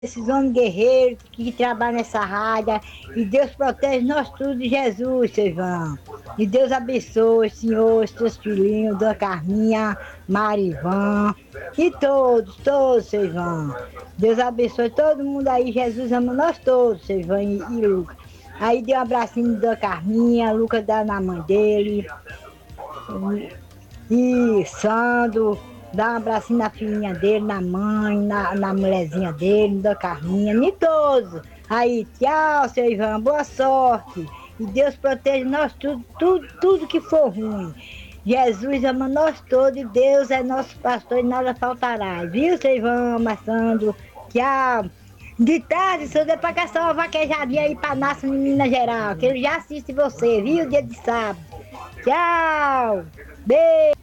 esses homens guerreiros que trabalham nessa rádio. E Deus protege nós tudo de Jesus, seu Ivan. E Deus abençoe, Senhor, os teus filhinhos, Dona Carminha, Marivan. E todos, seu Ivan. Deus abençoe todo mundo aí. Jesus ama nós todos, seu Ivan e Lucas. Aí deu um abracinho da Carminha, Lucas dá na mãe dele. E Sandro, dá um abracinho na filhinha dele, na mãe, na mulherzinha dele, da Carminha, em todos. Aí, tchau, seu Ivan, boa sorte. E Deus proteja nós tudo que for ruim. Jesus ama nós todos e Deus é nosso pastor e nada faltará. Viu, seu Ivan, Sandro? Tchau. De tarde, senhor, dê pra caçar uma vaquejadinha aí pra Massa em Minas Gerais, que ele já assiste você, viu, dia de sábado. Tchau. Beijo.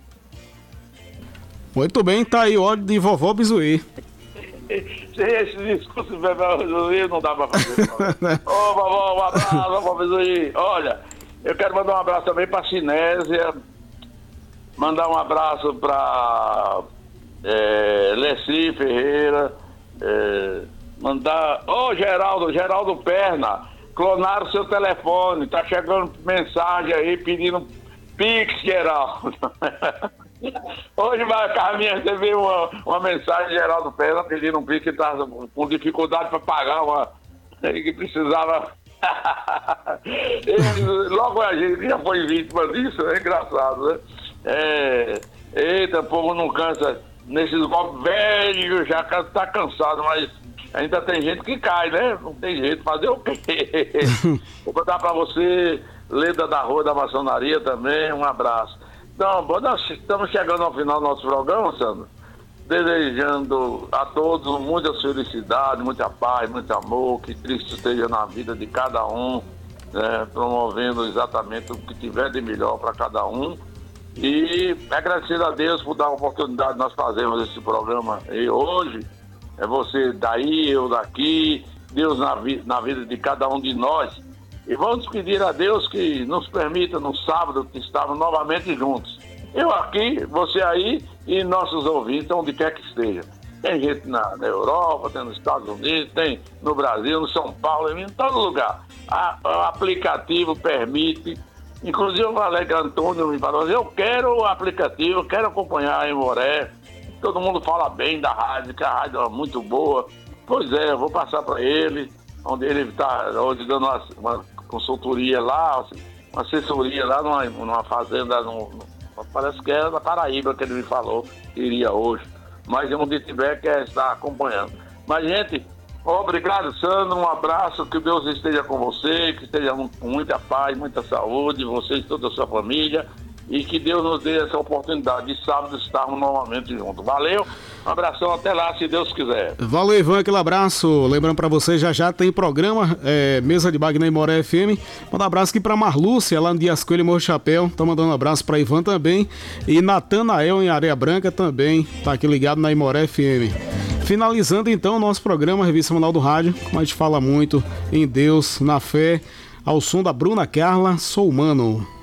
Muito bem, tá aí o óleo de vovó Bizuí. Esse discurso do vovó Bizuí não dá pra fazer. Ô, vovó, um abraço, vovó Bizuí. Olha, eu quero mandar um abraço também pra Sinésia, mandar um abraço pra Leci Ferreira, mandar... Ô, Geraldo Perna, clonaram seu telefone, tá chegando mensagem aí pedindo Pix, Geraldo. Hoje a Carminha recebeu uma mensagem de Geraldo Perna pedindo um Pix que estava com dificuldade para pagar que precisava. Logo a gente que já foi vítima disso, é engraçado, né? Eita, o povo não cansa. Nesses golpes velhos já tá cansado, mas ainda tem gente que cai, né? Não tem jeito, fazer o quê? Vou contar para você, Leda da Rua da Maçonaria também, um abraço. Então, nós estamos chegando ao final do nosso programa, Sandro, desejando a todos muita felicidade, muita paz, muito amor, que Cristo esteja na vida de cada um, né, promovendo exatamente o que tiver de melhor para cada um. E agradecer a Deus por dar a oportunidade de nós fazermos esse programa. E hoje, é você daí, eu daqui, Deus na vida de cada um de nós. E vamos pedir a Deus que nos permita no sábado que estamos novamente juntos. Eu aqui, você aí e nossos ouvintes, onde quer que esteja. Tem gente na Europa, tem nos Estados Unidos, tem no Brasil, no São Paulo, em todo lugar. O aplicativo permite. Inclusive o Valério Antônio me falou, eu quero o aplicativo, quero acompanhar a Emoré. Todo mundo fala bem da rádio, que a rádio é muito boa. Pois é, eu vou passar para ele, onde ele está hoje dando uma consultoria lá, uma assessoria lá numa fazenda, parece que era da Paraíba que ele me falou que iria hoje. Mas onde tiver, quer estar acompanhando. Mas, gente, obrigado, Sandro, um abraço, que Deus esteja com você, que esteja com muita paz, muita saúde, você e toda a sua família, e que Deus nos dê essa oportunidade de sábado estarmos novamente juntos. Valeu, um abração, até lá, se Deus quiser. Valeu, Ivan, aquele abraço. Lembrando pra você, já tem programa, Mesa de Bagna e Moré FM. Manda um abraço aqui pra Marlúcia, lá no Dias Coelho e Morro Chapéu. Tá mandando um abraço pra Ivan também. E Natanael, em Areia Branca, também tá aqui ligado na Imoré FM. Finalizando então o nosso programa, Revista Semanal do Rádio, como a gente fala muito em Deus, na fé, ao som da Bruna Carla, Sou Humano.